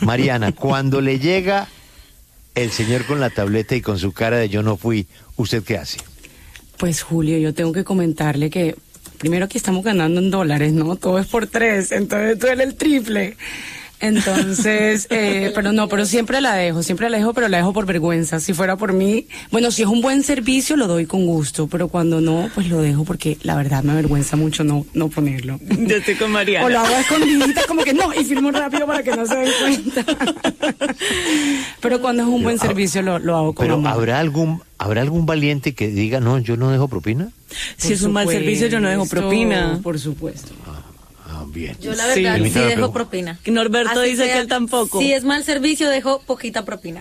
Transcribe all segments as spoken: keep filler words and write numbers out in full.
Mariana, cuando le llega el señor con la tableta y con su cara de yo no fui, ¿usted qué hace? Pues Julio, yo tengo que comentarle que primero aquí estamos ganando en dólares, ¿no? Todo es por tres, entonces duele el triple. Entonces, eh, pero no, pero siempre la dejo, siempre la dejo, pero la dejo por vergüenza. Si fuera por mí, bueno, si es un buen servicio lo doy con gusto, pero cuando no, pues lo dejo porque la verdad me avergüenza mucho no no ponerlo. Yo estoy con Mariana. O lo hago a escondiditas como que no, y firmo rápido para que no se den cuenta. Pero cuando es un buen Pero, servicio lo, lo hago con Pero amor. ¿habrá algún, ¿habrá algún valiente que diga, no, yo no dejo propina? Si es un mal servicio, yo no dejo propina. Por supuesto. Ah, bien. Yo la verdad sí, sí dejo propina. Norberto Así dice sea, que él tampoco. Si es mal servicio, dejo poquita propina.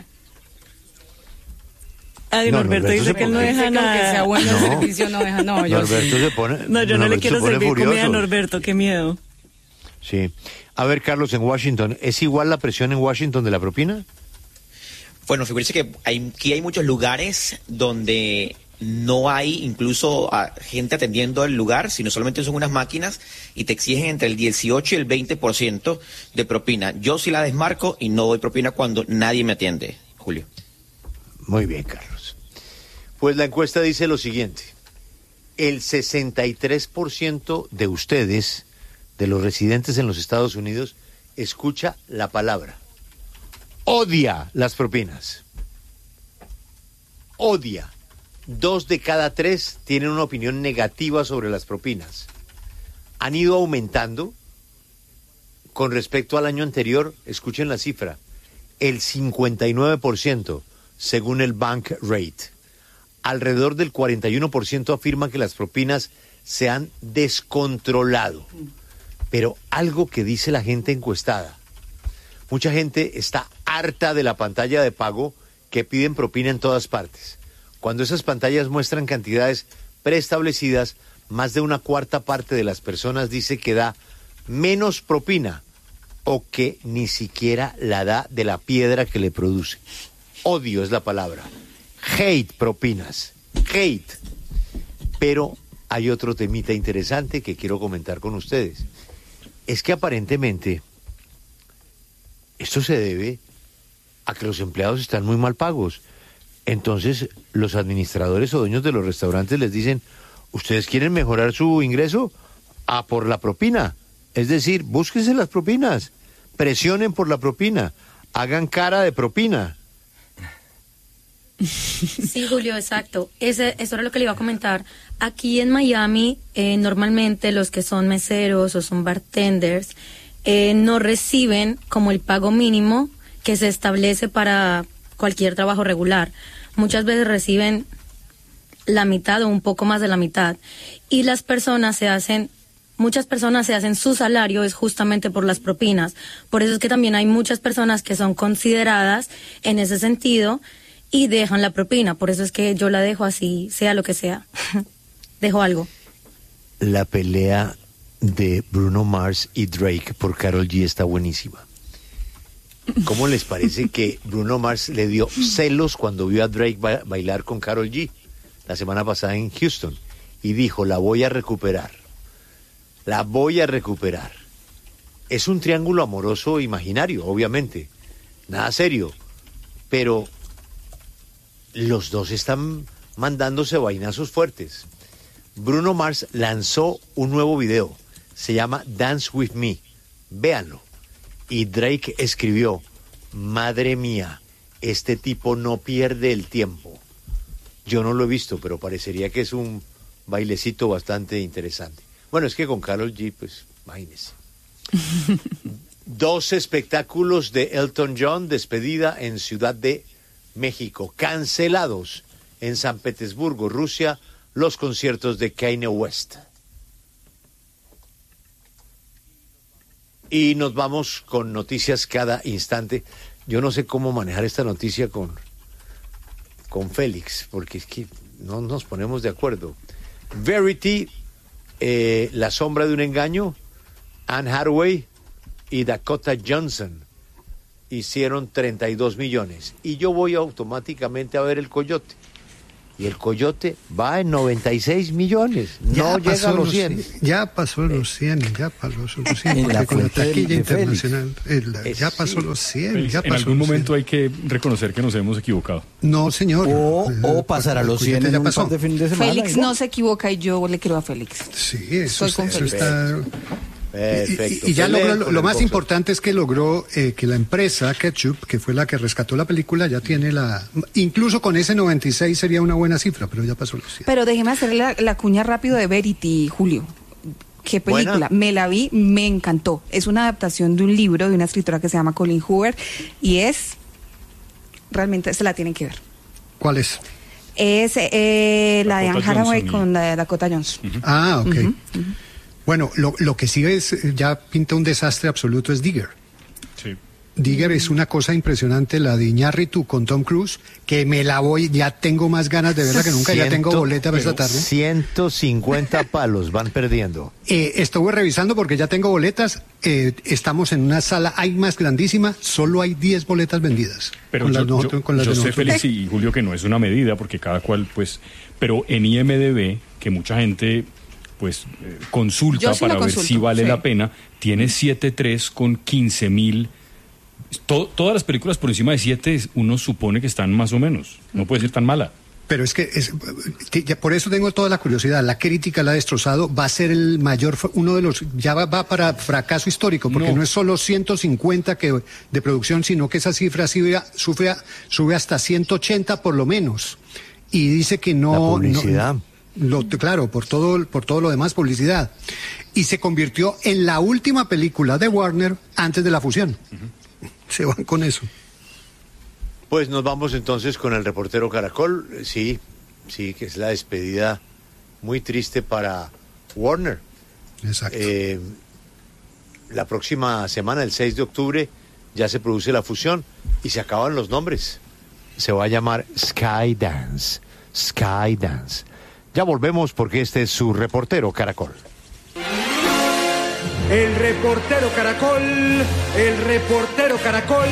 Ay, No, Norberto, Norberto dice se que él no pone- deja Dice que aunque sea nada. bueno el No. servicio no deja, no, yo Norberto sí. se pone... No, yo no le Norberto quiero se pone servir comida a furioso. Norberto, qué miedo. Sí. A ver, Carlos, en Washington, ¿es igual la presión en Washington de la propina? Bueno, fíjense que hay, aquí hay muchos lugares donde no hay incluso a gente atendiendo el lugar, sino solamente son unas máquinas y te exigen entre el dieciocho y el veinte por ciento de propina. Yo sí la desmarco y no doy propina cuando nadie me atiende, Julio. Muy bien, Carlos. Pues la encuesta dice lo siguiente. El sesenta y tres por ciento de ustedes, de los residentes en los Estados Unidos, escucha la palabra. Odia las propinas. Odia. Dos de cada tres tienen una opinión negativa sobre las propinas. Han ido aumentando con respecto al año anterior. Escuchen la cifra. El cincuenta y nueve por ciento según el Bank Rate. Alrededor del cuarenta y uno por ciento afirma que las propinas se han descontrolado. Pero algo que dice la gente encuestada. Mucha gente está harta de la pantalla de pago que piden propina en todas partes. Cuando esas pantallas muestran cantidades preestablecidas, más de una cuarta parte de las personas dice que da menos propina o que ni siquiera la da de la piedra que le produce. Odio es la palabra. Hate propinas. Hate. Pero hay otro temita interesante que quiero comentar con ustedes. Es que aparentemente esto se debe a que los empleados están muy mal pagos. Entonces, los administradores o dueños de los restaurantes les dicen, ¿ustedes quieren mejorar su ingreso? A por la propina. Es decir, búsquense las propinas, presionen por la propina, hagan cara de propina. Sí, Julio, exacto. Ese, eso era lo que le iba a comentar. Aquí en Miami, eh, normalmente los que son meseros o son bartenders eh, no reciben como el pago mínimo que se establece para cualquier trabajo regular. Muchas veces reciben la mitad o un poco más de la mitad. Y las personas se hacen, muchas personas se hacen su salario es justamente por las propinas. Por eso es que también hay muchas personas que son consideradas en ese sentido y dejan la propina. Por eso es que yo la dejo así, sea lo que sea. Dejo algo. La pelea de Bruno Mars y Drake por Karol G está buenísima. ¿Cómo les parece que Bruno Mars le dio celos cuando vio a Drake ba- bailar con Karol G la semana pasada en Houston? Y dijo, la voy a recuperar. La voy a recuperar. Es un triángulo amoroso imaginario, obviamente. Nada serio. Pero los dos están mandándose vainazos fuertes. Bruno Mars lanzó un nuevo video. Se llama Dance With Me. Véanlo. Y Drake escribió, madre mía, este tipo no pierde el tiempo. Yo no lo he visto, pero parecería que es un bailecito bastante interesante. Bueno, es que con Karol G, pues, imagínese. Dos espectáculos de Elton John, despedida en Ciudad de México, cancelados en San Petersburgo, Rusia, los conciertos de Kanye West. Y nos vamos con noticias cada instante. Yo no sé cómo manejar esta noticia con, con Félix, porque es que no nos ponemos de acuerdo. Verity, eh, La sombra de un engaño, Anne Hathaway y Dakota Johnson hicieron treinta y dos millones. Y yo voy automáticamente a ver El Coyote. y el Coyote va en noventa y seis millones, no Ya llega a los pasó cien. Ya pasó los cien, ya pasó los cien, En la porque con la fuente del- taquilla de internacional, el- Es- ya pasó los cien, Félix, ya en pasó algún los momento cien. hay que reconocer que nos hemos equivocado. No, señor. O, Eh, o pasar a los Coyote cien en ya un pasó. par de fines de semana. Félix y ya. no se equivoca y yo le creo a Félix. Sí, eso, Estoy con eso Félix. está... Perfecto. Y, y ya Pelé logró, lo, con lo el más boxeo. importante es que logró eh, que la empresa Ketchup, que fue la que rescató la película, ya tiene la... Incluso con ese noventa y seis sería una buena cifra, pero ya pasó los cien. Pero déjeme hacerle la, la cuña rápido de Verity, Julio. Qué película. Buena. Me la vi, me encantó. Es una adaptación de un libro de una escritora que se llama Colleen Hoover y es... Realmente se la tienen que ver. ¿Cuál es? Es eh, la de Anne Dakota Hathaway Johnson y- con la de Dakota Johnson. Ah, ok. Bueno, lo, lo que sigue es, eh, ya pinta un desastre absoluto, es Digger. Sí. Digger es una cosa impresionante, la de Iñárritu con Tom Cruise, que me la voy, ya tengo más ganas de verla que nunca, ya tengo Ciento- boleta para esta tarde. ciento cincuenta palos van perdiendo. Eh, estuve revisando porque ya tengo boletas, eh, estamos en una sala IMAX grandísima, solo hay diez boletas vendidas. Pero con yo, las, nosotros- yo- con las yo de sé, nosotros. Félix y Julio, que no es una medida, porque cada cual, pues... Pero en I M D B, que mucha gente, pues, eh, consulta Yo sí para lo ver consulto, si vale sí. la pena, tiene siete punto tres con quince mil... To- todas las películas por encima de siete, uno supone que están más o menos. No puede ser tan mala. Pero es que es, que ya por eso tengo toda la curiosidad. La crítica la ha destrozado. Va a ser el mayor, fra- uno de los, ya va, va para fracaso histórico, porque no, No. es solo ciento cincuenta que, de producción, sino que esa cifra sube, a- sube, a- sube hasta ciento ochenta por lo menos. Y dice que no. La publicidad. no- lo- claro, por todo, por todo lo demás, publicidad. Y se convirtió en la última película de Warner antes de la fusión. Se van con eso. Pues nos vamos entonces con el reportero Caracol. Sí, sí, que es la despedida muy triste para Warner. Exacto. Eh, la próxima semana, el seis de octubre, ya se produce la fusión y se acaban los nombres. Se va a llamar Skydance. Skydance. Ya volvemos porque este es su reportero Caracol. El reportero Caracol, el reportero Caracol.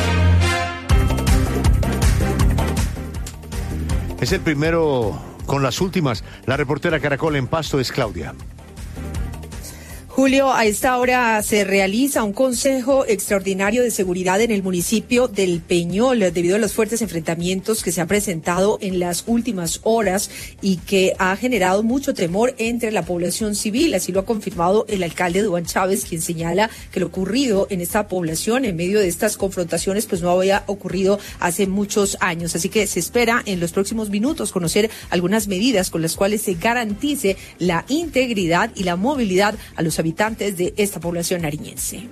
Es el primero con las últimas. La reportera Caracol en Pasto es Claudia. Julio, a esta hora se realiza un consejo extraordinario de seguridad en el municipio del Peñol debido a los fuertes enfrentamientos que se han presentado en las últimas horas y que ha generado mucho temor entre la población civil. Así lo ha confirmado el alcalde Duván Chávez, quien señala que lo ocurrido en esta población en medio de estas confrontaciones pues no había ocurrido hace muchos años. Así que se espera en los próximos minutos conocer algunas medidas con las cuales se garantice la integridad y la movilidad a los habitantes habitantes de esta población nariñense.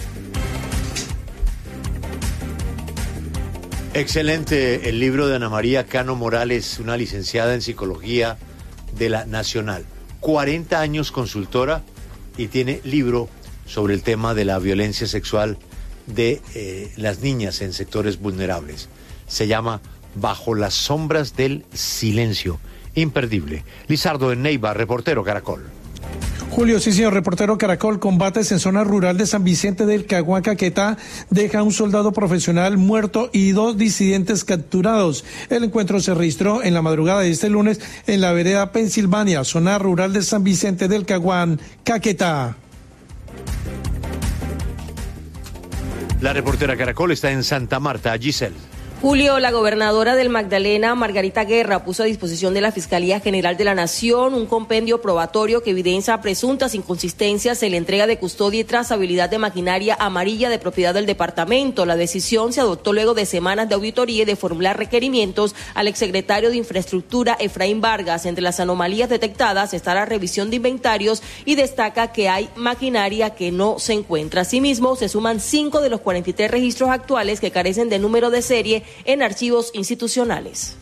Excelente el libro de Ana María Cano Morales, una licenciada en psicología de la Nacional. cuarenta años consultora y tiene libro sobre el tema de la violencia sexual de eh, las niñas en sectores vulnerables. Se llama Bajo las sombras del silencio. Imperdible. Lizardo en Neiva, reportero Caracol. Julio, sí señor, reportero Caracol. Combates en zona rural de San Vicente del Caguán, Caquetá, deja a un soldado profesional muerto y dos disidentes capturados. El encuentro se registró en la madrugada de este lunes en la vereda Pensilvania, zona rural de San Vicente del Caguán, Caquetá. La reportera Caracol está en Santa Marta, Giselle. Julio, la gobernadora del Magdalena, Margarita Guerra, puso a disposición de la Fiscalía General de la Nación un compendio probatorio que evidencia presuntas inconsistencias en la entrega de custodia y trazabilidad de maquinaria amarilla de propiedad del departamento. La decisión se adoptó luego de semanas de auditoría y de formular requerimientos al exsecretario de Infraestructura, Efraín Vargas. Entre las anomalías detectadas está la revisión de inventarios y destaca que hay maquinaria que no se encuentra. Asimismo, se suman cinco de los cuarenta y tres registros actuales que carecen de número de serie en archivos institucionales.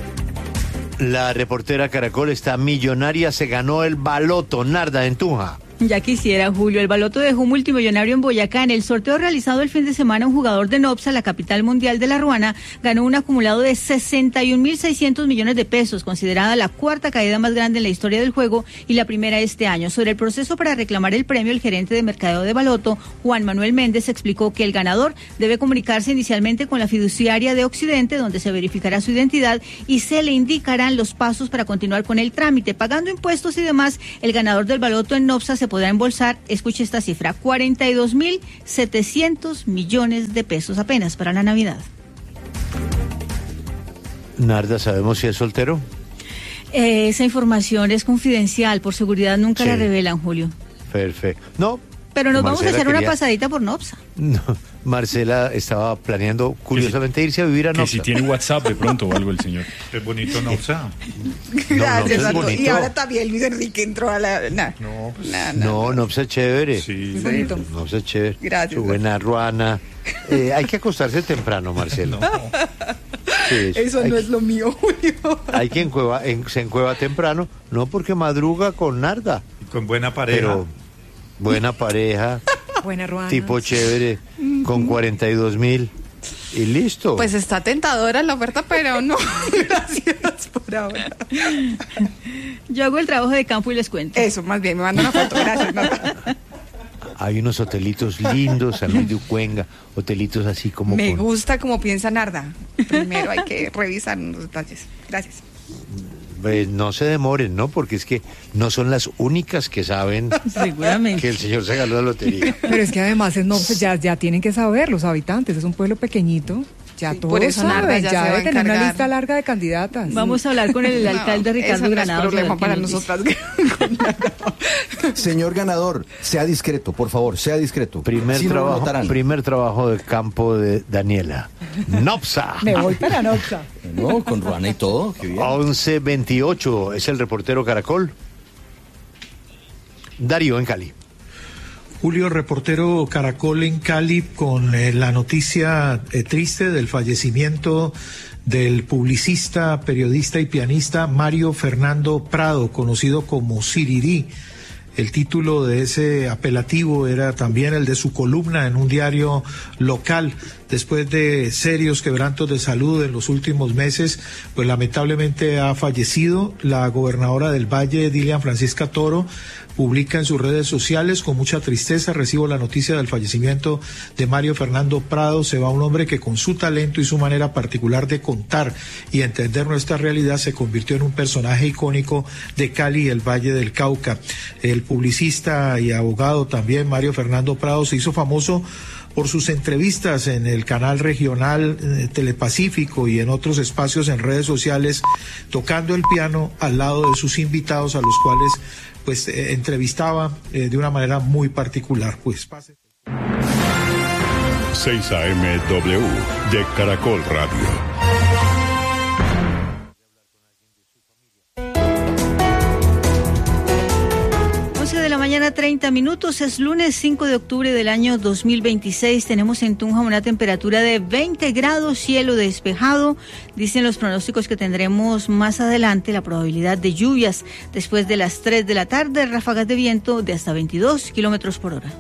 La reportera Caracol está millonaria, se ganó el baloto, Narda en Tunja. Ya quisiera, Julio. El baloto dejó un multimillonario en Boyacá. En el sorteo realizado el fin de semana, un jugador de Nopsa, la capital mundial de la ruana, ganó un acumulado de sesenta y un mil seiscientos millones de pesos, considerada la cuarta caída más grande en la historia del juego y la primera este año. Sobre el proceso para reclamar el premio, el gerente de mercadeo de baloto, Juan Manuel Méndez, explicó que el ganador debe comunicarse inicialmente con la fiduciaria de Occidente, donde se verificará su identidad y se le indicarán los pasos para continuar con el trámite. Pagando impuestos y demás, el ganador del baloto en Nopsa se podrá embolsar, escuche esta cifra, cuarenta y dos mil setecientos millones de pesos apenas para la Navidad. Narda, ¿sabemos si es soltero? Eh, esa información es confidencial, por seguridad nunca Sí. la revelan, Julio. Perfecto. No. Pero nos Marcela vamos a hacer quería- una pasadita por Nopsa. No, Marcela estaba planeando curiosamente irse a vivir a Que Nopsa. si tiene WhatsApp de pronto o algo el señor. Es bonito Nopsa. Gracias, Nopsa es bonito. Y ahora también Luis Enrique entró a la... Nah. No, pues, Nah, nah. No, Nopsa es chévere. Sí. Bonito. Nopsa es chévere. Gracias. Su buena ruana. Eh, hay que acostarse temprano, Marcelo. Sí, eso. Eso hay, no es lo mío, Julio. hay que encueva, en, se encueva temprano, no porque madruga con Narda, Y con buena pareja. pero buena pareja, Buena ruana. tipo chévere, con cuarenta y dos mil y listo. Pues está tentadora la oferta, pero no. Gracias por ahora. Yo hago el trabajo de campo y les cuento. Eso, más bien, me manda una foto. Gracias, Nata. Hay unos hotelitos lindos, San Luis de Ucuenga, hotelitos así como Me con- gusta como piensa Narda. Primero hay que revisar unos detalles. Gracias. Pues no se demoren, ¿no? Porque es que no son las únicas que saben Seguramente. que el señor se ganó la lotería. Pero es que además en Nopsa ya, ya tienen que saber los habitantes, es un pueblo pequeñito, ya todos por eso Narda saben, ya ya se va debe a tener una encargar. lista larga de candidatas. Vamos a hablar con el alcalde No, Ricardo eso no es Granados. problema a ver qué para nos dice. nosotras. Señor ganador, sea discreto, por favor, sea discreto. Primer, Si no, lo trabajo, notarán. primer trabajo de campo de Daniela. Nopsa. Me voy para Nopsa. No, con ruana y todo, qué bien. once veintiocho es el reportero Caracol. Darío en Cali. Julio, reportero Caracol en Cali, con eh, la noticia eh, triste del fallecimiento del publicista, periodista y pianista Mario Fernando Prado, conocido como Sirirí. El título de ese apelativo era también el de su columna en un diario local. Después de serios quebrantos de salud en los últimos meses, pues lamentablemente ha fallecido. La gobernadora del Valle, Dilian Francisca Toro, publica en sus redes sociales: con mucha tristeza recibo la noticia del fallecimiento de Mario Fernando Prado. Se va un hombre que con su talento y su manera particular de contar y entender nuestra realidad se convirtió en un personaje icónico de Cali y el Valle del Cauca. El publicista y abogado también Mario Fernando Prado se hizo famoso por sus entrevistas en el canal regional eh, Telepacífico y en otros espacios en redes sociales, tocando el piano al lado de sus invitados, a los cuales pues eh, entrevistaba eh, de una manera muy particular. Pues pase. seis A M W de Caracol Radio. De la mañana, treinta minutos, es lunes cinco de octubre del año dos mil veintiséis. Tenemos en Tunja una temperatura de veinte grados, cielo despejado. Dicen los pronósticos que tendremos más adelante la probabilidad de lluvias después de las tres de la tarde, ráfagas de viento de hasta veintidós kilómetros por hora.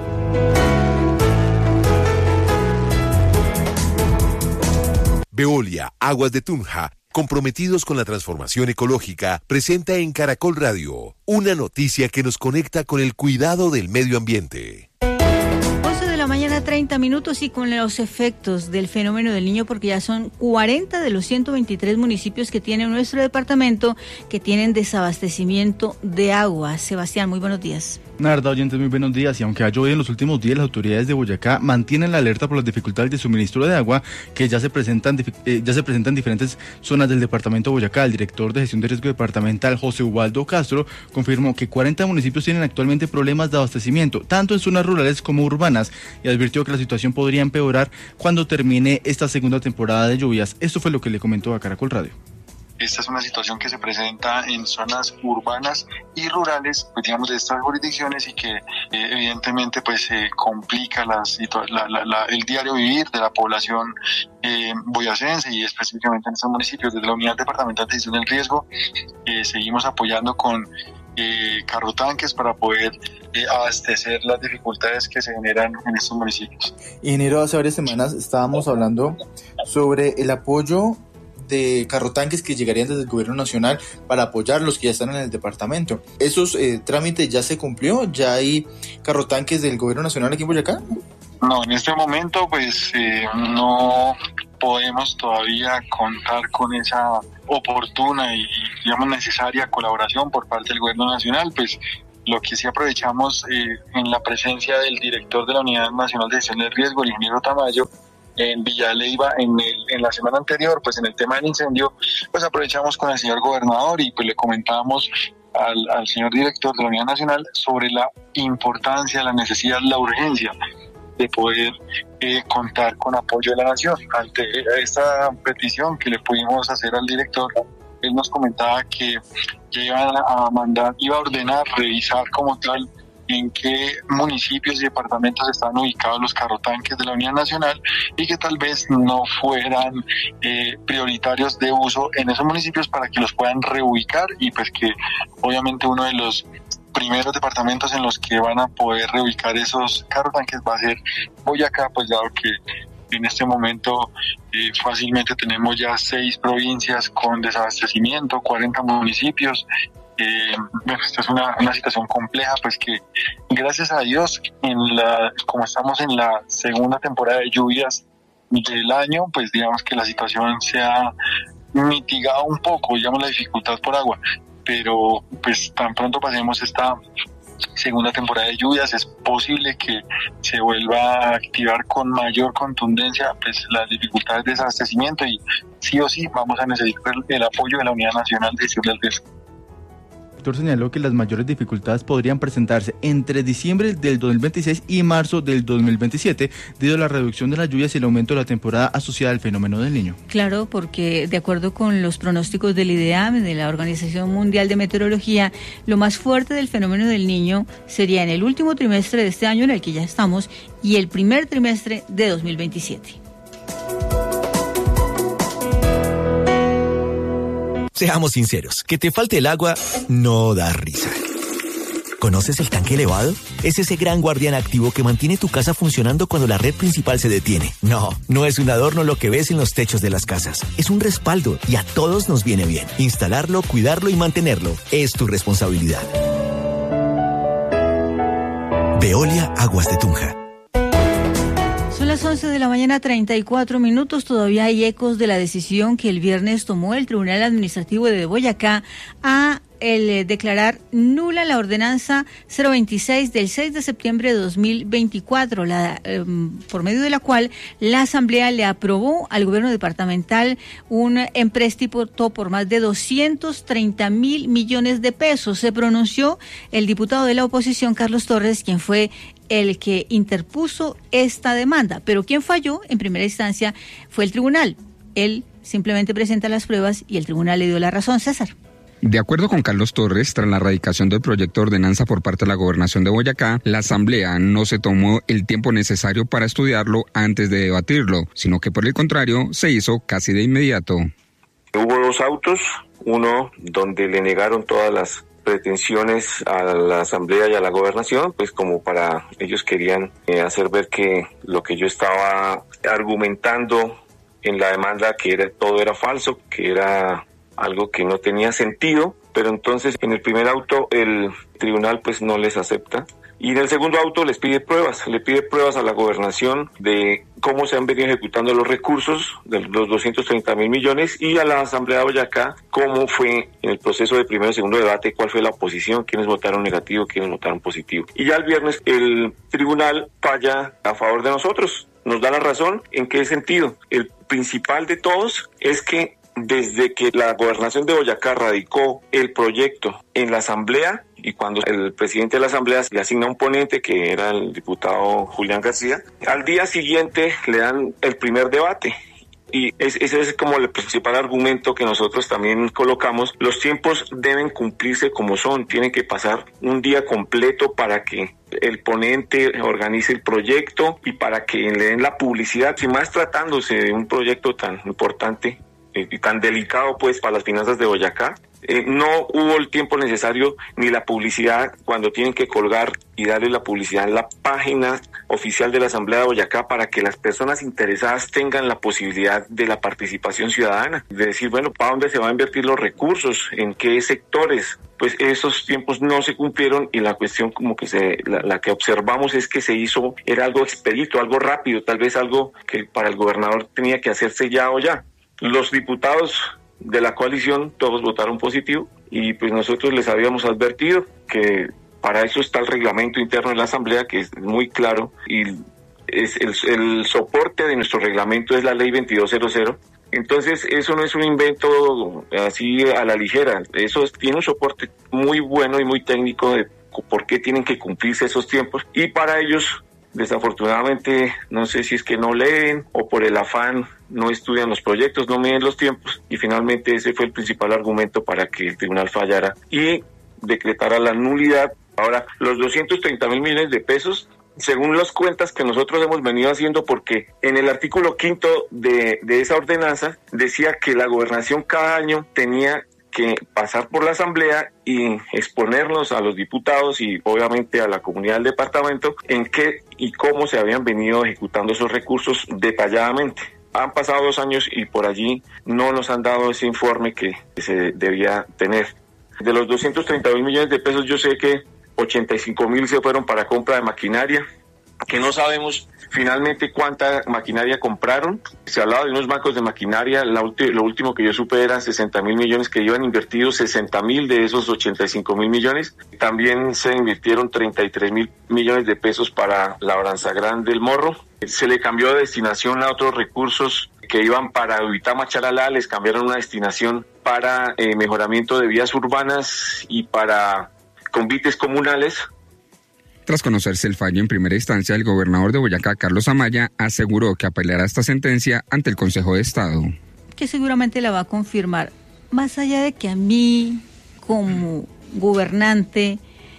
Veolia, Aguas de Tunja, comprometidos con la transformación ecológica, presenta en Caracol Radio una noticia que nos conecta con el cuidado del medio ambiente. once de la mañana, treinta minutos, y con los efectos del fenómeno del Niño, porque ya son cuarenta de los ciento veintitrés municipios que tiene nuestro departamento que tienen desabastecimiento de agua. Sebastián, muy buenos días. Narda, oyentes, muy buenos días. Y aunque ha llovido en los últimos días, las autoridades de Boyacá mantienen la alerta por las dificultades de suministro de agua que ya se presentan eh, ya se presentan en diferentes zonas del departamento de Boyacá. El director de gestión de riesgo departamental, José Ubaldo Castro, confirmó que cuarenta municipios tienen actualmente problemas de abastecimiento, tanto en zonas rurales como urbanas, y advirtió que la situación podría empeorar cuando termine esta segunda temporada de lluvias. Esto fue lo que le comentó a Caracol Radio. Esta es una situación que se presenta en zonas urbanas y rurales, pues digamos, de estas jurisdicciones, y que eh, evidentemente pues eh, complica la, la, la, la, el diario vivir de la población eh, boyacense, y específicamente en estos municipios. Desde la Unidad Departamental de Gestión del Riesgo eh, seguimos apoyando con eh, carrotanques para poder eh, abastecer las dificultades que se generan en estos municipios. Ingeniero, hace varias semanas estábamos hablando sobre el apoyo de carrotanques que llegarían desde el gobierno nacional para apoyar los que ya están en el departamento. ¿Esos eh, trámites ya se cumplió? ¿Ya hay carrotanques del gobierno nacional aquí en Boyacá? No, en este momento pues eh, no podemos todavía contar con esa oportuna y digamos necesaria colaboración por parte del gobierno nacional. Pues lo que sí aprovechamos eh, en la presencia del director de la Unidad Nacional de Gestión del Riesgo, el ingeniero Tamayo, en Villa Leyva en, el, en la semana anterior, pues en el tema del incendio, pues aprovechamos con el señor gobernador y pues le comentábamos al, al señor director de la Unidad Nacional sobre la importancia, la necesidad, la urgencia de poder eh, contar con apoyo de la nación. Ante esta petición que le pudimos hacer al director, él nos comentaba que ya iban a mandar, iba a ordenar, revisar como tal en qué municipios y departamentos están ubicados los carrotanques de la Unidad Nacional y que tal vez no fueran eh, prioritarios de uso en esos municipios para que los puedan reubicar y pues que obviamente uno de los primeros departamentos en los que van a poder reubicar esos carrotanques va a ser Boyacá, pues dado que en este momento eh, fácilmente tenemos ya seis provincias con desabastecimiento, cuarenta municipios. Eh, bueno, esta es una, una situación compleja, pues que gracias a Dios, en la, como estamos en la segunda temporada de lluvias del año, pues digamos que la situación se ha mitigado un poco, digamos la dificultad por agua, pero pues tan pronto pasemos esta segunda temporada de lluvias es posible que se vuelva a activar con mayor contundencia pues las dificultades de desabastecimiento y sí o sí vamos a necesitar el, el apoyo de la Unidad Nacional de Gestión del Riesgo. El director señaló que las mayores dificultades podrían presentarse entre diciembre del dos mil veintiséis y marzo del dos mil veintisiete debido a la reducción de las lluvias y el aumento de la temporada asociada al fenómeno del Niño. Claro, porque de acuerdo con los pronósticos del IDEAM, de la Organización Mundial de Meteorología, lo más fuerte del fenómeno del Niño sería en el último trimestre de este año en el que ya estamos y el primer trimestre de dos mil veintisiete. Seamos sinceros, que te falte el agua no da risa. ¿Conoces el tanque elevado? Es ese gran guardián activo que mantiene tu casa funcionando cuando la red principal se detiene. No, no es un adorno lo que ves en los techos de las casas. Es un respaldo y a todos nos viene bien. Instalarlo, cuidarlo y mantenerlo es tu responsabilidad. Veolia Aguas de Tunja. Son las once de la mañana, treinta y cuatro minutos. Todavía hay ecos de la decisión que el viernes tomó el Tribunal Administrativo de Boyacá a el declarar nula la ordenanza cero veintiséis del seis de septiembre de dos mil veinticuatro, la, eh, por medio de la cual la Asamblea le aprobó al gobierno departamental un empréstito por más de doscientos treinta mil millones de pesos. Se pronunció el diputado de la oposición, Carlos Torres, quien fue el que interpuso esta demanda, pero quien falló en primera instancia fue el tribunal. Él simplemente presenta las pruebas y el tribunal le dio la razón. César. De acuerdo con Carlos Torres, tras la radicación del proyecto de ordenanza por parte de la Gobernación de Boyacá, la Asamblea no se tomó el tiempo necesario para estudiarlo antes de debatirlo, sino que por el contrario se hizo casi de inmediato. Hubo dos autos, uno donde le negaron todas las pretensiones a la Asamblea y a la Gobernación, pues como para ellos querían eh, hacer ver que lo que yo estaba argumentando en la demanda, que era todo era falso, que era algo que no tenía sentido, pero entonces en el primer auto el tribunal pues no les acepta. Y en el segundo auto les pide pruebas, le pide pruebas a la gobernación de cómo se han venido ejecutando los recursos de los doscientos treinta mil millones y a la Asamblea de Boyacá cómo fue en el proceso de primero y segundo debate, cuál fue la oposición, quiénes votaron negativo, quiénes votaron positivo. Y ya el viernes el tribunal falla a favor de nosotros, nos da la razón. ¿En qué sentido? El principal de todos es que desde que la gobernación de Boyacá radicó el proyecto en la Asamblea y cuando el presidente de la Asamblea le asigna un ponente, que era el diputado Julián García, al día siguiente le dan el primer debate. Y ese es como el principal argumento que nosotros también colocamos. Los tiempos deben cumplirse como son, tienen que pasar un día completo para que el ponente organice el proyecto y para que le den la publicidad, y más tratándose de un proyecto tan importante y tan delicado pues para las finanzas de Boyacá. Eh, no hubo el tiempo necesario ni la publicidad cuando tienen que colgar y darle la publicidad en la página oficial de la Asamblea de Boyacá para que las personas interesadas tengan la posibilidad de la participación ciudadana, de decir, bueno, ¿para dónde se van a invertir los recursos? ¿En qué sectores? Pues esos tiempos no se cumplieron y la cuestión como que se, la, la que observamos es que se hizo, era algo expedito, algo rápido, tal vez algo que para el gobernador tenía que hacerse ya o ya. Los diputados de la coalición todos votaron positivo y pues nosotros les habíamos advertido que para eso está el reglamento interno de la Asamblea, que es muy claro, y es el, el soporte de nuestro reglamento es la ley veintidós cero cero. Entonces eso no es un invento así a la ligera, eso es, tiene un soporte muy bueno y muy técnico de por qué tienen que cumplirse esos tiempos, y para ellos desafortunadamente no sé si es que no leen o por el afán no estudian los proyectos, no miden los tiempos, y finalmente ese fue el principal argumento para que el tribunal fallara y decretara la nulidad. Ahora, los doscientos treinta mil millones de pesos, según las cuentas que nosotros hemos venido haciendo, porque en el artículo quinto de, de esa ordenanza decía que la gobernación cada año tenía que pasar por la Asamblea y exponernos a los diputados y obviamente a la comunidad del departamento en qué y cómo se habían venido ejecutando esos recursos detalladamente. Han pasado dos años y por allí no nos han dado ese informe que se debía tener. De los doscientos treinta mil millones de pesos, yo sé que ochenta y cinco mil se fueron para compra de maquinaria, que no sabemos finalmente cuánta maquinaria compraron. Se hablaba de unos bancos de maquinaria, la ulti- lo último que yo supe eran sesenta mil millones que iban invertidos, sesenta mil de esos ochenta y cinco mil millones. También se invirtieron treinta y tres mil millones de pesos para Labranza Grande del Morro. Se le cambió de destinación a otros recursos que iban para Uitama Charalá, les cambiaron una destinación para eh, mejoramiento de vías urbanas y para convites comunales. Tras conocerse el fallo en primera instancia, el gobernador de Boyacá, Carlos Amaya, aseguró que apelará esta sentencia ante el Consejo de Estado. Que seguramente la va a confirmar. Más allá de que a mí, como gobernante,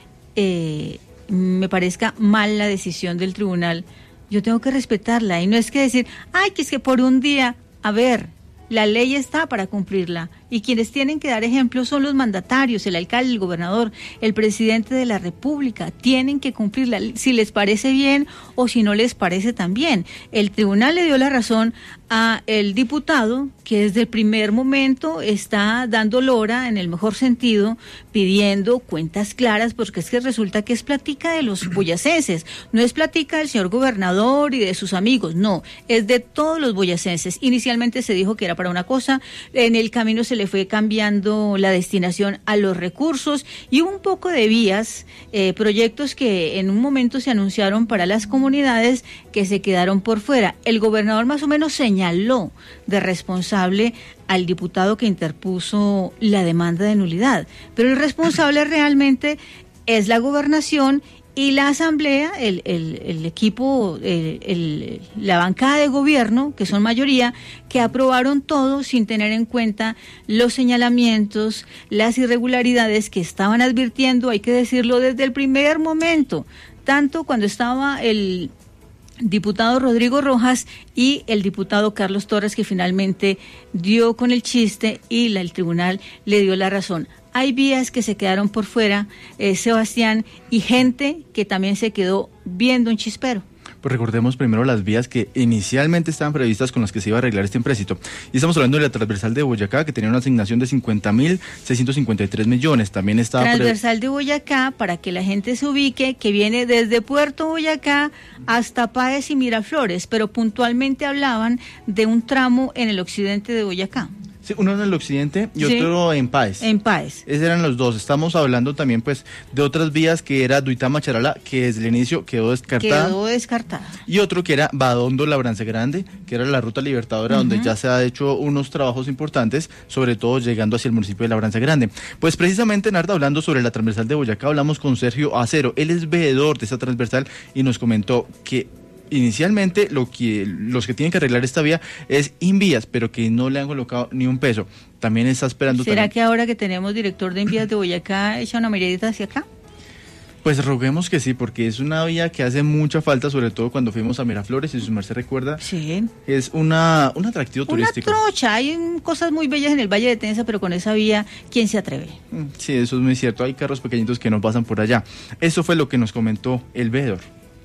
eh, me parezca mal la decisión del tribunal, yo tengo que respetarla. Y no es que decir, ay, que es que por un día, a ver, la ley está para cumplirla. Y quienes tienen que dar ejemplos son los mandatarios, el alcalde, el gobernador, el presidente de la República. Tienen que cumplirla, si les parece bien o si no les parece tan bien. El tribunal le dio la razón a el diputado, que desde el primer momento está dando lora, en el mejor sentido, pidiendo cuentas claras, porque es que resulta que es plática de los boyacenses, no es plática del señor gobernador y de sus amigos, no, es de todos los boyacenses. Inicialmente se dijo que era para una cosa, en el camino se le fue cambiando la destinación a los recursos y un poco de vías, eh, proyectos que en un momento se anunciaron para las comunidades que se quedaron por fuera. El gobernador más o menos señaló de responsable al diputado que interpuso la demanda de nulidad, pero el responsable realmente es la gobernación y la asamblea, el, el, el equipo, el, el, la bancada de gobierno, que son mayoría, que aprobaron todo sin tener en cuenta los señalamientos, las irregularidades que estaban advirtiendo, hay que decirlo desde el primer momento, tanto cuando estaba el diputado Rodrigo Rojas y el diputado Carlos Torres, que finalmente dio con el chiste y la, el tribunal le dio la razón. Hay vías que se quedaron por fuera, eh, Sebastián, y gente que también se quedó viendo un chispero. Pues recordemos primero las vías que inicialmente estaban previstas con las que se iba a arreglar este empréstito. Y estamos hablando de la transversal de Boyacá, que tenía una asignación de cincuenta mil seiscientos cincuenta y tres millones. También estaba transversal de Boyacá, para que la gente se ubique, que viene desde Puerto Boyacá hasta Páez y Miraflores, pero puntualmente hablaban de un tramo en el occidente de Boyacá. Sí, uno en el occidente y sí, otro en Páez. En Páez. Esos eran los dos. Estamos hablando también pues de otras vías, que era Duitama Charalá, que desde el inicio quedó descartada. Quedó descartada. Y otro que era Badondo Labranza Grande, que era la ruta libertadora, uh-huh, donde ya se ha hecho unos trabajos importantes, sobre todo llegando hacia el municipio de Labranza Grande. Pues precisamente, Narda, hablando sobre la transversal de Boyacá, hablamos con Sergio Acero. Él es veedor de esa transversal y nos comentó que inicialmente lo que los que tienen que arreglar esta vía es Invías, pero que no le han colocado ni un peso. También está esperando. ¿Será también... que ahora que tenemos director de Invías de Boyacá echa una miradita hacia acá? Pues roguemos que sí, porque es una vía que hace mucha falta, sobre todo cuando fuimos a Miraflores, si su merced recuerda. Sí. Es una, un atractivo Una turístico. trocha, hay mm, cosas muy bellas en el Valle de Tensa, pero con esa vía, ¿quién se atreve? Sí, eso es muy cierto. Hay carros pequeñitos que no pasan por allá. Eso fue lo que nos comentó el veedor.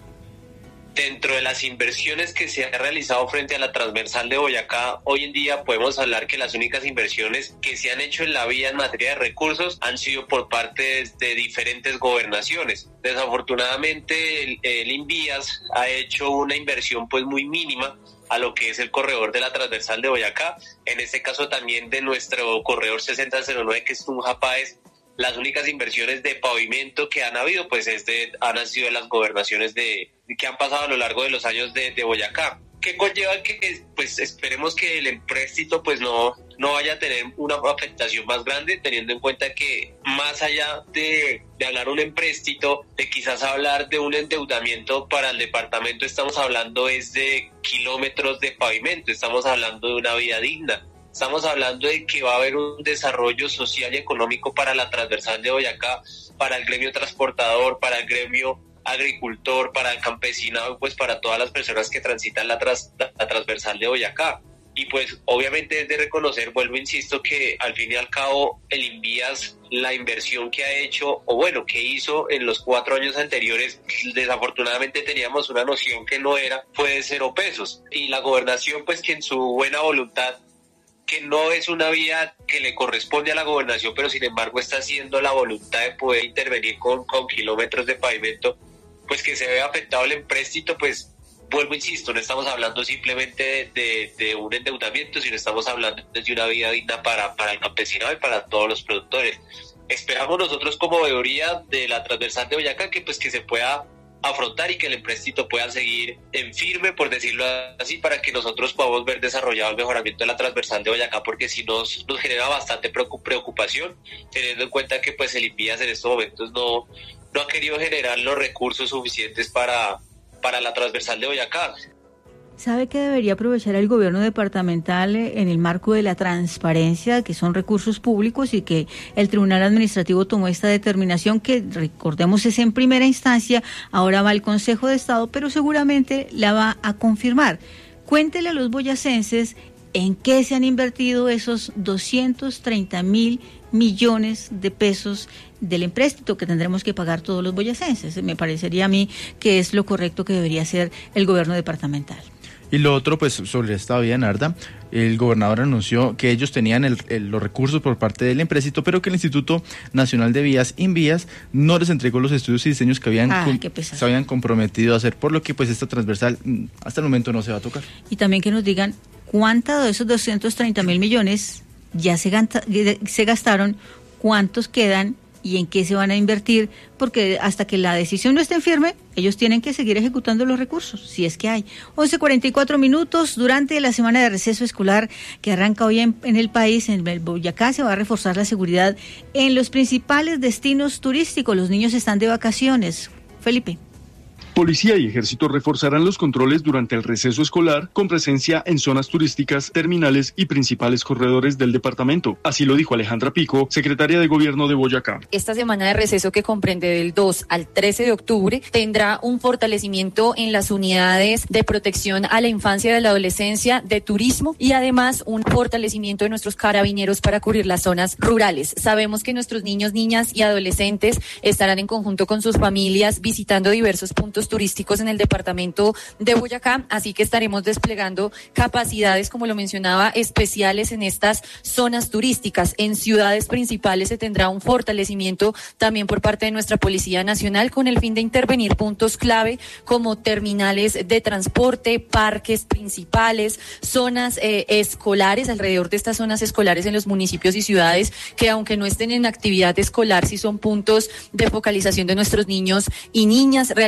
Dentro de las inversiones que se han realizado frente a la transversal de Boyacá, hoy en día podemos hablar que las únicas inversiones que se han hecho en la vía en materia de recursos han sido por parte de, de diferentes gobernaciones. Desafortunadamente, el, el Invías ha hecho una inversión pues muy mínima a lo que es el corredor de la transversal de Boyacá, en este caso también de nuestro corredor sesenta cero nueve, que es Tunja Páez. Las únicas inversiones de pavimento que han habido pues es de, han sido de las gobernaciones de, que han pasado a lo largo de los años de, de Boyacá. ¿Qué conlleva que pues esperemos que el empréstito pues no, no vaya a tener una afectación más grande, teniendo en cuenta que más allá de, de hablar un empréstito, de quizás hablar de un endeudamiento para el departamento, estamos hablando es de kilómetros de pavimento, estamos hablando de una vía digna. Estamos hablando de que va a haber un desarrollo social y económico para la transversal de Boyacá, para el gremio transportador, para el gremio agricultor, para el campesinado, pues para todas las personas que transitan la, tras, la, la transversal de Boyacá. Y pues obviamente es de reconocer, vuelvo insisto, que al fin y al cabo el Invías, la inversión que ha hecho, o bueno, que hizo en los cuatro años anteriores, desafortunadamente teníamos una noción que no era, fue de cero pesos. Y la gobernación, pues que en su buena voluntad, que no es una vía que le corresponde a la gobernación, pero sin embargo está haciendo la voluntad de poder intervenir con, con kilómetros de pavimento, pues que se ve afectado el empréstito, pues vuelvo, insisto, no estamos hablando simplemente de, de, de un endeudamiento, sino estamos hablando de una vida digna para, para el campesinado y para todos los productores. Esperamos nosotros como veeduría de la transversal de Boyacá que pues que se pueda afrontar y que el empréstito pueda seguir en firme, por decirlo así, para que nosotros podamos ver desarrollado el mejoramiento de la transversal de Boyacá, porque si nos, nos genera bastante preocupación, teniendo en cuenta que pues el Invías en estos momentos no, no ha querido generar los recursos suficientes para, para la transversal de Boyacá. ¿Sabe que debería aprovechar el gobierno departamental en el marco de la transparencia, que son recursos públicos, y que el Tribunal Administrativo tomó esta determinación que, recordemos, es en primera instancia, ahora va al Consejo de Estado, pero seguramente la va a confirmar? Cuéntele a los boyacenses en qué se han invertido esos doscientos treinta mil millones de pesos del empréstito que tendremos que pagar todos los boyacenses. Me parecería a mí que es lo correcto que debería hacer el gobierno departamental. Y lo otro, pues sobre esta vía, Narda, el gobernador anunció que ellos tenían el, el, los recursos por parte del empréstito, pero que el Instituto Nacional de Vías, Invías, no les entregó los estudios y diseños que habían, ah, com- se habían comprometido a hacer, por lo que pues esta transversal hasta el momento no se va a tocar. Y también que nos digan cuánta de esos doscientos treinta mil millones ya se, ganta, se gastaron, cuántos quedan y en qué se van a invertir, porque hasta que la decisión no esté en firme, ellos tienen que seguir ejecutando los recursos, si es que hay. once cuarenta y cuatro minutos, durante la semana de receso escolar que arranca hoy en, en el país, en el Boyacá, se va a reforzar la seguridad en los principales destinos turísticos. Los niños están de vacaciones. Felipe. Policía y Ejército reforzarán los controles durante el receso escolar con presencia en zonas turísticas, terminales y principales corredores del departamento. Así lo dijo Alejandra Pico, secretaria de Gobierno de Boyacá. Esta semana de receso, que comprende del dos al trece de octubre, tendrá un fortalecimiento en las unidades de protección a la infancia y a la adolescencia, de turismo, y además un fortalecimiento de nuestros carabineros para cubrir las zonas rurales. Sabemos que nuestros niños, niñas y adolescentes estarán en conjunto con sus familias visitando diversos puntos turísticos en el departamento de Boyacá, así que estaremos desplegando capacidades, como lo mencionaba, especiales en estas zonas turísticas. En ciudades principales se tendrá un fortalecimiento también por parte de nuestra Policía Nacional con el fin de intervenir puntos clave como terminales de transporte, parques principales, zonas eh, escolares, alrededor de estas zonas escolares en los municipios y ciudades que, aunque no estén en actividad escolar, sí son puntos de focalización de nuestros niños y niñas, realizando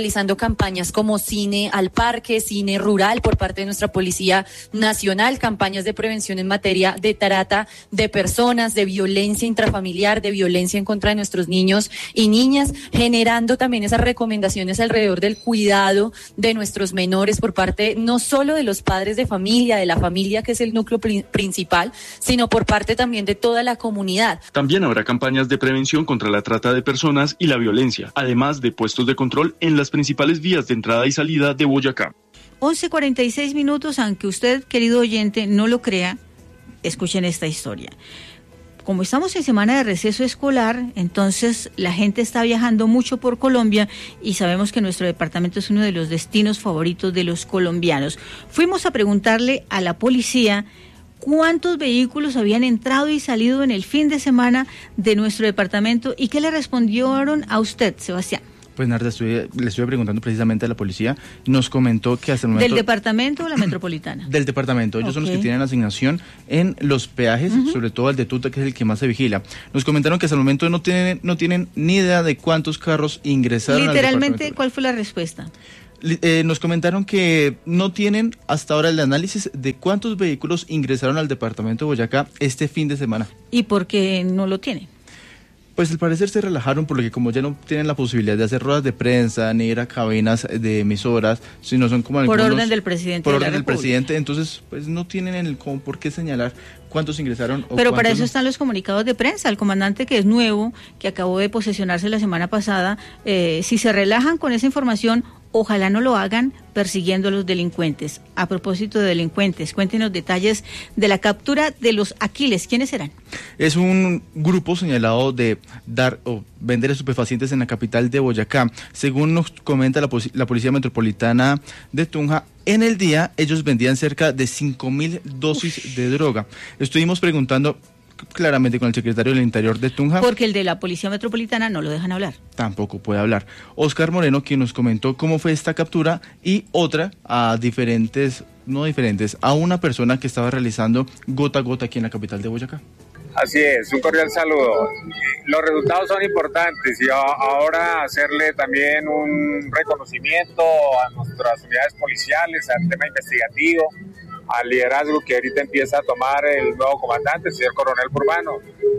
campañas como Cine al Parque, Cine Rural por parte de nuestra Policía Nacional, campañas de prevención en materia de trata de personas, de violencia intrafamiliar, de violencia en contra de nuestros niños y niñas, generando también esas recomendaciones alrededor del cuidado de nuestros menores por parte no solo de los padres de familia, de la familia que es el núcleo pri- principal, sino por parte también de toda la comunidad. También habrá campañas de prevención contra la trata de personas y la violencia, además de puestos de control en las principales vías de entrada y salida de Boyacá. once cuarenta y seis minutos, aunque usted, querido oyente, no lo crea, escuchen esta historia. Como estamos en semana de receso escolar, entonces la gente está viajando mucho por Colombia y sabemos que nuestro departamento es uno de los destinos favoritos de los colombianos. Fuimos a preguntarle a la policía cuántos vehículos habían entrado y salido en el fin de semana de nuestro departamento y qué le respondieron a usted, Sebastián. Pues Narda, estoy, le estuve preguntando precisamente a la policía, nos comentó que hasta el momento... ¿Del departamento o la metropolitana? Del departamento, ellos okay. son los que tienen asignación en los peajes, uh-huh. sobre todo el de Tuta, que es el que más se vigila. Nos comentaron que hasta el momento no tienen, no tienen ni idea de cuántos carros ingresaron al departamento. Literalmente, ¿cuál fue la respuesta? Eh, nos comentaron que no tienen hasta ahora el análisis de cuántos vehículos ingresaron al departamento de Boyacá este fin de semana. ¿Y por qué no lo tienen? Pues al parecer se relajaron porque como ya no tienen la posibilidad de hacer ruedas de prensa ni ir a cabinas de emisoras, sino son como por algunos, orden del presidente por de la orden del República. presidente, entonces pues no tienen el como por qué señalar cuántos ingresaron o pero para eso no. están los comunicados de prensa. El comandante, que es nuevo, que acabó de posesionarse la semana pasada, eh, si se relajan con esa información, ojalá no lo hagan persiguiendo a los delincuentes. A propósito de delincuentes, cuéntenos detalles de la captura de los Aquiles. ¿Quiénes serán? Es un grupo señalado de dar o vender estupefacientes en la capital de Boyacá. Según nos comenta la, la Policía Metropolitana de Tunja, en el día ellos vendían cerca de cinco mil dosis Uf. de droga. Estuvimos preguntando claramente con el secretario del Interior de Tunja. Porque el de la Policía Metropolitana no lo dejan hablar. Tampoco puede hablar. Oscar Moreno, quien nos comentó cómo fue esta captura, y otra a diferentes, no diferentes, a una persona que estaba realizando gota a gota aquí en la capital de Boyacá. Así es, un cordial saludo. Los resultados son importantes y ahora hacerle también un reconocimiento a nuestras unidades policiales, al tema investigativo, al liderazgo que ahorita empieza a tomar el nuevo comandante, el señor Coronel Burbano.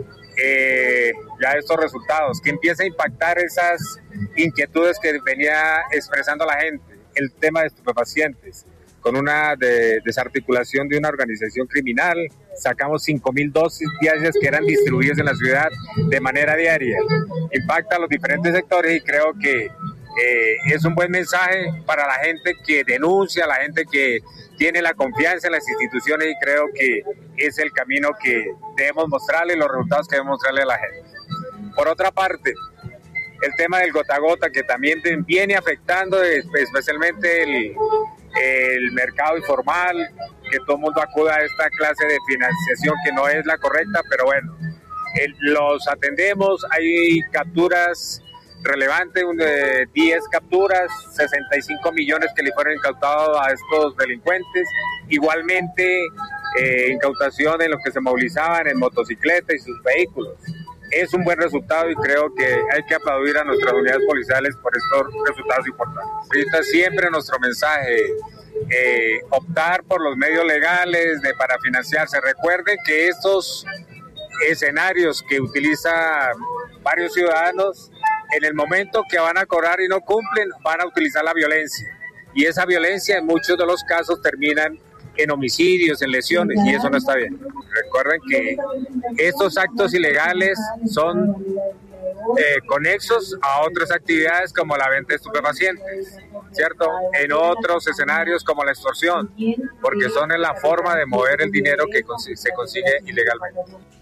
Eh, ya estos resultados, que empieza a impactar esas inquietudes que venía expresando la gente, el tema de estupefacientes, con una de, desarticulación de una organización criminal, sacamos cinco mil dosis diarias que eran distribuidas en la ciudad de manera diaria. Impacta a los diferentes sectores y creo que eh, es un buen mensaje para la gente que denuncia, la gente que tiene la confianza en las instituciones, y creo que es el camino que debemos mostrarle, los resultados que debemos mostrarle a la gente. Por otra parte, el tema del gota a gota, que también viene afectando especialmente el, el mercado informal, que todo el mundo acuda a esta clase de financiación que no es la correcta, pero bueno, el, los atendemos, hay capturas relevante, de diez capturas, sesenta y cinco millones que le fueron incautados a estos delincuentes. Igualmente, eh, incautación en los que se movilizaban en motocicletas y sus vehículos. Es un buen resultado y creo que hay que aplaudir a nuestras unidades policiales por estos resultados importantes. Ahorita siempre nuestro mensaje, eh, optar por los medios legales de, para financiarse. Recuerden que estos escenarios que utilizan varios ciudadanos, en el momento que van a cobrar y no cumplen, van a utilizar la violencia. Y esa violencia en muchos de los casos terminan en homicidios, en lesiones, y eso no está bien. Recuerden que estos actos ilegales son eh, conexos a otras actividades como la venta de estupefacientes, ¿cierto? En otros escenarios como la extorsión, porque son en la forma de mover el dinero que se consigue ilegalmente.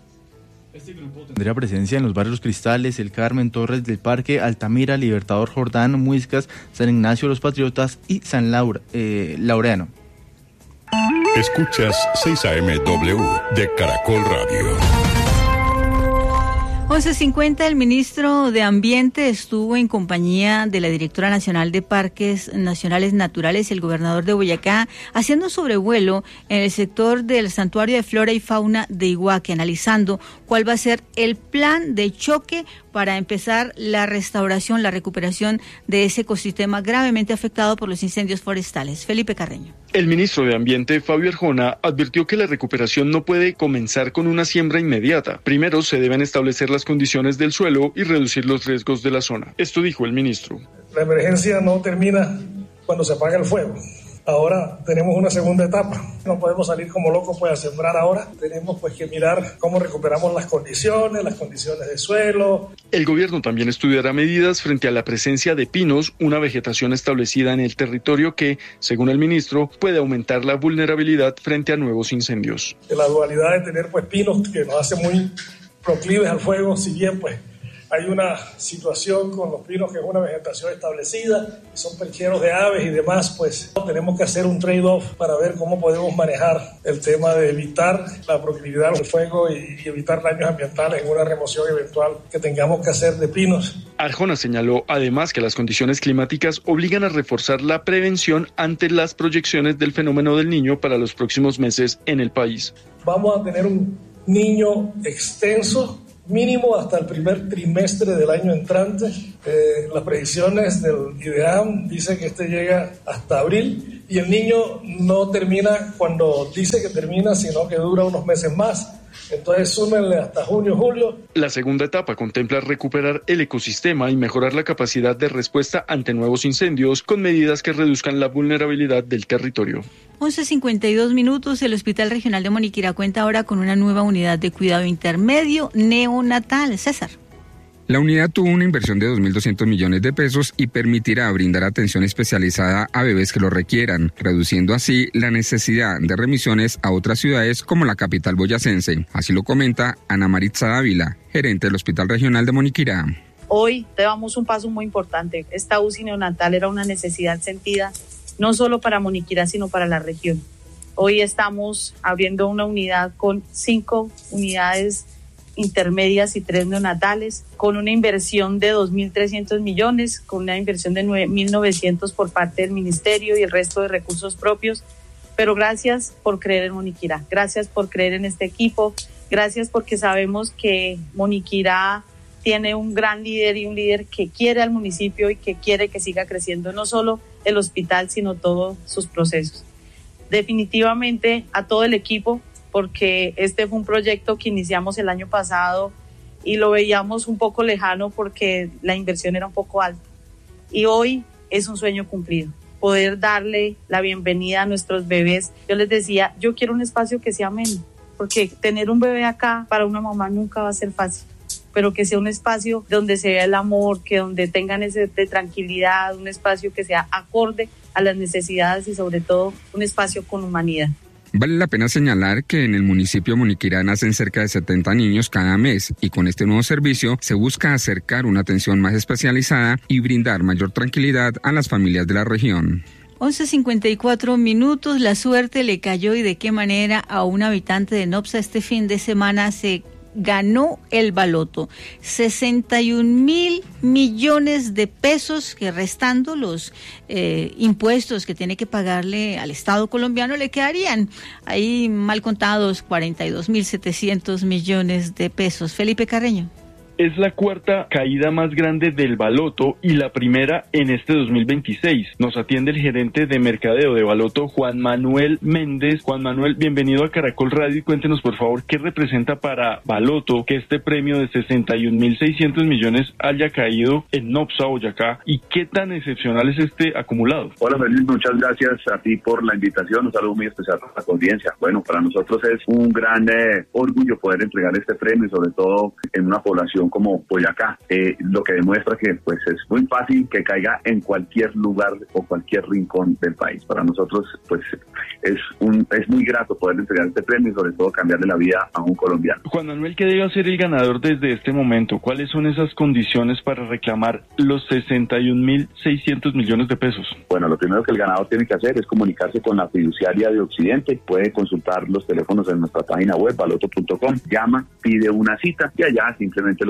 Este grupo tendrá presencia en los barrios Cristales, El Carmen, Torres del Parque, Altamira, Libertador, Jordán, Muiscas, San Ignacio, Los Patriotas y San Laura, eh, Laureano. Escuchas seis A M W de Caracol Radio. once cincuenta, el ministro de Ambiente estuvo en compañía de la directora nacional de Parques Nacionales Naturales y el gobernador de Boyacá haciendo un sobrevuelo en el sector del Santuario de Flora y Fauna de Iguaque, analizando cuál va a ser el plan de choque para empezar la restauración, la recuperación de ese ecosistema gravemente afectado por los incendios forestales. Felipe Carreño. El ministro de Ambiente, Fabio Arjona, advirtió que la recuperación no puede comenzar con una siembra inmediata. Primero se deben establecer las condiciones del suelo y reducir los riesgos de la zona. Esto dijo el ministro. La emergencia no termina cuando se apaga el fuego. Ahora tenemos una segunda etapa. No podemos salir como locos pues a sembrar ahora. Tenemos pues que mirar cómo recuperamos las condiciones, las condiciones de suelo. El gobierno también estudiará medidas frente a la presencia de pinos, una vegetación establecida en el territorio que, según el ministro, puede aumentar la vulnerabilidad frente a nuevos incendios. La dualidad de tener pues pinos que nos hace muy proclives al fuego, si bien pues hay una situación con los pinos que es una vegetación establecida, y son percheros de aves y demás, pues tenemos que hacer un trade-off para ver cómo podemos manejar el tema de evitar la proclividad del fuego y, y evitar daños ambientales en una remoción eventual que tengamos que hacer de pinos. Arjona señaló además que las condiciones climáticas obligan a reforzar la prevención ante las proyecciones del fenómeno del Niño para los próximos meses en el país. Vamos a tener un Niño extenso, mínimo hasta el primer trimestre del año entrante. Eh, las predicciones del IDEAM dicen que este llega hasta abril y el Niño no termina cuando dice que termina, sino que dura unos meses más. Entonces súmenle hasta junio, julio. La segunda etapa contempla recuperar el ecosistema y mejorar la capacidad de respuesta ante nuevos incendios con medidas que reduzcan la vulnerabilidad del territorio. once cincuenta y dos minutos, el Hospital Regional de Moniquirá cuenta ahora con una nueva unidad de cuidado intermedio neonatal. César. La unidad tuvo una inversión de dos mil doscientos millones de pesos y permitirá brindar atención especializada a bebés que lo requieran, reduciendo así la necesidad de remisiones a otras ciudades como la capital boyacense. Así lo comenta Ana Maritza Dávila, gerente del Hospital Regional de Moniquirá. Hoy damos un paso muy importante. Esta U C I neonatal era una necesidad sentida no solo para Moniquirá, sino para la región. Hoy estamos abriendo una unidad con cinco unidades intermedias y tres neonatales, con una inversión de dos mil trescientos millones, con una inversión de nueve mil novecientos por parte del ministerio y el resto de recursos propios. Pero gracias por creer en Moniquirá, gracias por creer en este equipo, gracias porque sabemos que Moniquirá tiene un gran líder y un líder que quiere al municipio y que quiere que siga creciendo no solo el hospital, sino todos sus procesos. Definitivamente a todo el equipo, porque este fue un proyecto que iniciamos el año pasado y lo veíamos un poco lejano porque la inversión era un poco alta. Y hoy es un sueño cumplido, poder darle la bienvenida a nuestros bebés. Yo les decía, yo quiero un espacio que sea ameno, porque tener un bebé acá para una mamá nunca va a ser fácil, pero que sea un espacio donde se vea el amor, que donde tengan ese de tranquilidad, un espacio que sea acorde a las necesidades y sobre todo un espacio con humanidad. Vale la pena señalar que en el municipio de Moniquirá nacen cerca de setenta niños cada mes y con este nuevo servicio se busca acercar una atención más especializada y brindar mayor tranquilidad a las familias de la región. once cincuenta y cuatro minutos, la suerte le cayó y de qué manera a un habitante de Nopsa este fin de semana se ganó el baloto, sesenta y un mil millones de pesos que restando los eh, impuestos que tiene que pagarle al Estado colombiano le quedarían ahí mal contados cuarenta y dos mil setecientos millones de pesos. Felipe Carreño. Es la cuarta caída más grande del baloto y la primera en este dos mil veintiséis. Nos atiende el gerente de mercadeo de baloto, Juan Manuel Méndez. Juan Manuel, bienvenido a Caracol Radio y cuéntenos por favor qué representa para Baloto que este premio de sesenta y un mil seiscientos millones haya caído en Nopsa, Boyacá, y qué tan excepcional es este acumulado. Hola Feliz, muchas gracias a ti por la invitación, un saludo muy especial a la audiencia. Bueno, para nosotros es un gran eh, orgullo poder entregar este premio, sobre todo en una población como Boyacá, eh, lo que demuestra que pues es muy fácil que caiga en cualquier lugar o cualquier rincón del país. Para nosotros pues es un es muy grato poder entregar este premio y sobre todo cambiarle la vida a un colombiano. Juan Manuel, ¿qué debe hacer el ganador desde este momento? ¿Cuáles son esas condiciones para reclamar los sesenta y un mil seiscientos millones de pesos? Bueno, lo primero que el ganador tiene que hacer es comunicarse con la fiduciaria de Occidente. Puede consultar los teléfonos en nuestra página web baloto punto com, llama, pide una cita y allá simplemente los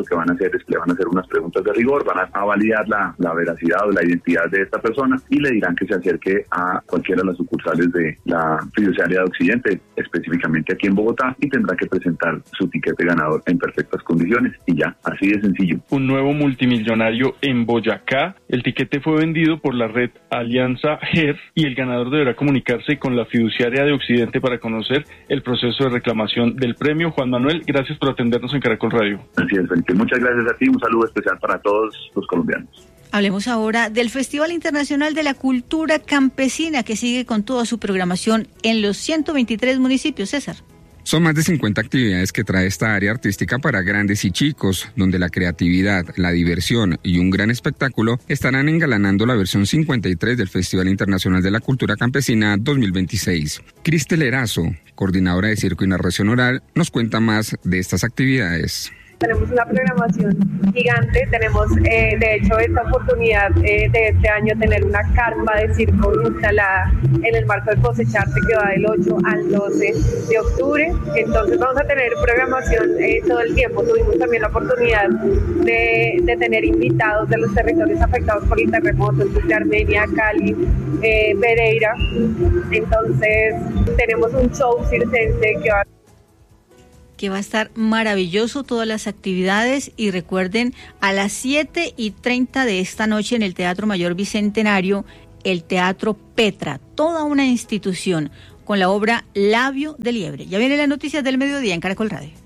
lo que van a hacer es que le van a hacer unas preguntas de rigor, van a, a validar la, la veracidad o la identidad de esta persona y le dirán que se acerque a cualquiera de las sucursales de la fiduciaria de Occidente, específicamente aquí en Bogotá, y tendrá que presentar su tiquete ganador en perfectas condiciones y ya, así de sencillo. Un nuevo multimillonario en Boyacá. El tiquete fue vendido por la red Alianza G E R y el ganador deberá comunicarse con la fiduciaria de Occidente para conocer el proceso de reclamación del premio. Juan Manuel, gracias por atendernos en Caracol Radio. Así es, Felipe. Muchas gracias a ti. Un saludo especial para todos los colombianos. Hablemos ahora del Festival Internacional de la Cultura Campesina, que sigue con toda su programación en los ciento veintitrés municipios. César. Son más de cincuenta actividades que trae esta área artística para grandes y chicos, donde la creatividad, la diversión y un gran espectáculo estarán engalanando la versión cincuenta y tres del Festival Internacional de la Cultura Campesina dos mil veintiséis. Cristel Erazo, coordinadora de Circo y Narración Oral, nos cuenta más de estas actividades. Tenemos una programación gigante, tenemos eh, de hecho esta oportunidad eh, de este año tener una carpa de circo instalada en el marco de Cosecharte que va del ocho al doce de octubre, entonces vamos a tener programación eh, todo el tiempo. Tuvimos también la oportunidad de, de tener invitados de los territorios afectados por el terremoto, de Armenia, Cali, eh, Pereira, entonces tenemos un show circense que va a que va a estar maravilloso, todas las actividades, y recuerden, a las siete y treinta de esta noche en el Teatro Mayor Bicentenario, el Teatro Petra, toda una institución, con la obra Labio de Liebre. Ya vienen las noticias del mediodía en Caracol Radio.